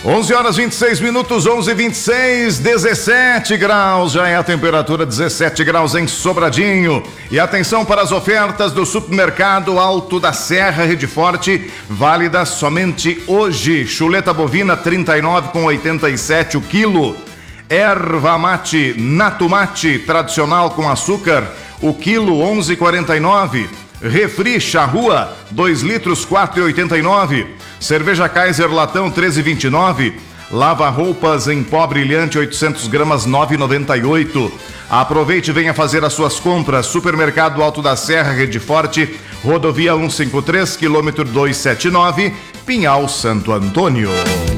11 horas 26 minutos, 11h26, 17 graus, já é a temperatura, 17 graus em Sobradinho. E atenção para as ofertas do Supermercado Alto da Serra Rede Forte, válidas somente hoje. Chuleta bovina 39,87 o quilo. Erva mate, nato mate, tradicional com açúcar, o quilo 11,49. Refri Charrua, 2 litros, 4,89. Cerveja Kaiser Latão, 13,29. Lava roupas em pó brilhante, 800 gramas, 9,98. Aproveite e venha fazer as suas compras. Supermercado Alto da Serra, Rede Forte, rodovia 153, quilômetro 279, Pinhal, Santo Antônio.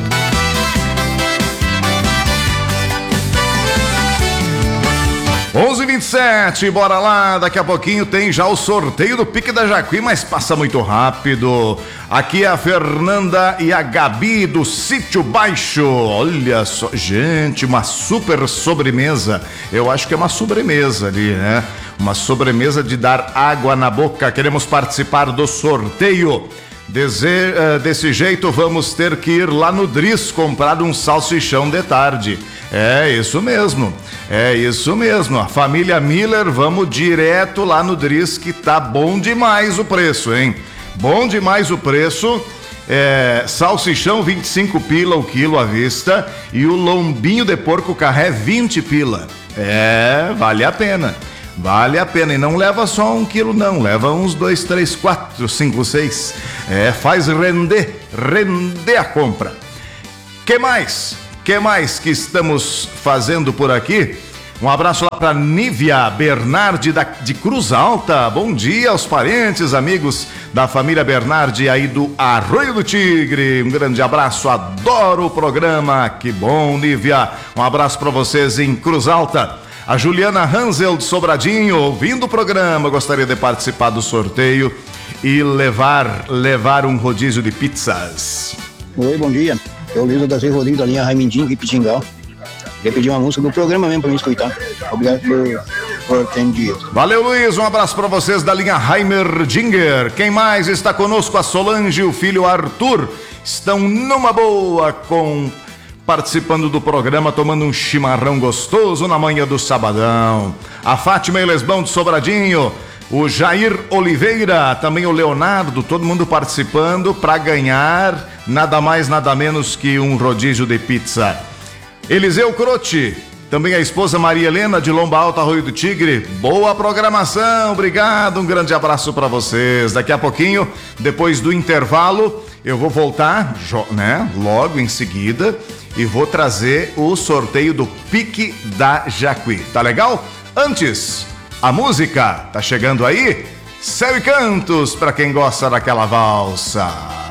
11h27, bora lá, daqui a pouquinho tem já o sorteio do Pique da Jacuí, mas passa muito rápido. Aqui é a Fernanda e a Gabi do Sítio Baixo. Olha só, gente, uma super sobremesa. Eu acho que é uma sobremesa ali, né? Uma sobremesa de dar água na boca. Queremos participar do sorteio. Desse jeito vamos ter que ir lá no Dris comprar um salsichão de tarde. É isso mesmo, a família Miller, vamos direto lá no Dris, que tá bom demais o preço, hein? Bom demais o preço. Salsichão 25 pila o quilo à vista e o lombinho de porco carré 20 pila. Vale a pena. Vale a pena, e não leva só 1 quilo não, leva uns 2, 3, 4, 5, 6. Faz render a compra. Que mais que estamos fazendo por aqui? Um abraço lá para Nívia Bernardi de Cruz Alta. Bom dia aos parentes, amigos da família Bernardi aí do Arroio do Tigre. Um grande abraço, adoro o programa. Que bom, Nívia. Um abraço para vocês em Cruz Alta. A Juliana Hansel de Sobradinho, ouvindo o programa, gostaria de participar do sorteio e levar um rodízio de pizzas. Oi, bom dia. Eu Luiz da Zé Rodrigo da linha Raimundinho aqui, Pitingal. Queria pedir uma música do programa mesmo pra me escutar. Obrigado por atender. Valeu, Luiz. Um abraço para vocês da linha Heimerdinger. Quem mais está conosco? A Solange e o filho Arthur estão numa boa participando do programa, tomando um chimarrão gostoso na manhã do sabadão. A Fátima e Lesbão de Sobradinho, o Jair Oliveira, também o Leonardo, todo mundo participando para ganhar nada mais, nada menos que um rodízio de pizza. Eliseu Croce, também a esposa Maria Helena de Lomba Alta, Arroio do Tigre. Boa programação, obrigado, um grande abraço para vocês. Daqui a pouquinho, depois do intervalo, eu vou voltar, né, logo em seguida, e vou trazer o sorteio do Pique da Jacuí. Tá legal? Antes, a música tá chegando aí? Céu e Cantos, pra quem gosta daquela valsa.